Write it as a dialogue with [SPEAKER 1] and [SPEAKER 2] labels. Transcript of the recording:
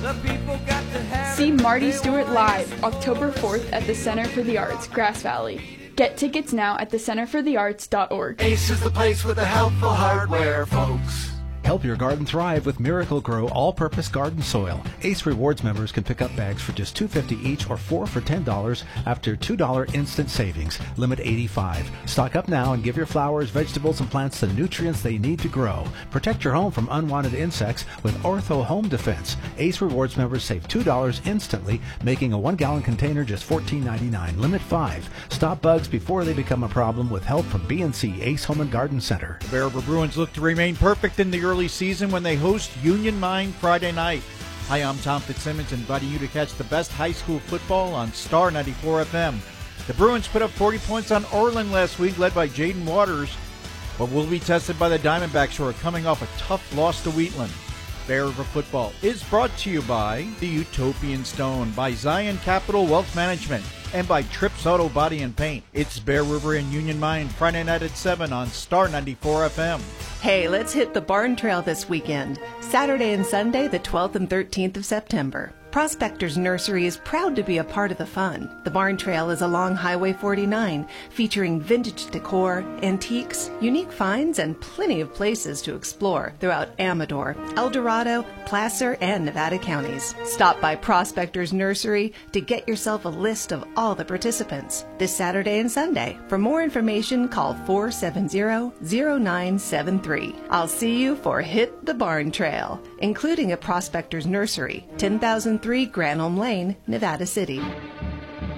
[SPEAKER 1] See Marty Stewart live October 4th at the Center for the Arts, Grass Valley. Get tickets now at thecenterforthearts.org.
[SPEAKER 2] Ace is the place with the helpful hardware, folks.
[SPEAKER 3] Help your garden thrive with Miracle-Gro all-purpose garden soil. Ace Rewards members can pick up bags for just $2.50 each or 4 for $10 after $2 instant savings. Limit 85. Stock up now and give your flowers, vegetables, and plants the nutrients they need to grow. Protect your home from unwanted insects with Ortho Home Defense. Ace Rewards members save $2 instantly, making a 1-gallon container just $14.99. Limit 5. Stop bugs before they become a problem with help from BNC Ace Home and Garden Center.
[SPEAKER 4] The Bear River Bruins look to remain perfect in the early season when they host Union Mine Friday night. Hi, I'm Tom Fitzsimmons, inviting you to catch the best high school football on Star 94 FM. The Bruins put up 40 points on Orland last week, led by Jaden Waters, but will be tested by the Diamondbacks, who are coming off a tough loss to Wheatland. Bear River Football is brought to you by the Utopian Stone, by Zion Capital Wealth Management, and by Trips Auto Body and Paint. It's Bear River and Union Mine Friday night at 7 on Star 94 FM.
[SPEAKER 5] Hey, let's hit the Barn Trail this weekend, Saturday and Sunday, the 12th and 13th of September. Prospectors Nursery is proud to be a part of the fun. The Barn Trail is along Highway 49, featuring vintage decor, antiques, unique finds, and plenty of places to explore throughout Amador, El Dorado, Placer, and Nevada counties. Stop by Prospectors Nursery to get yourself a list of all the participants this Saturday and Sunday. For more information, call 470-0973. I'll see you for Hit the Barn Trail, including a Prospectors Nursery, 10,003 Granholm Lane, Nevada City.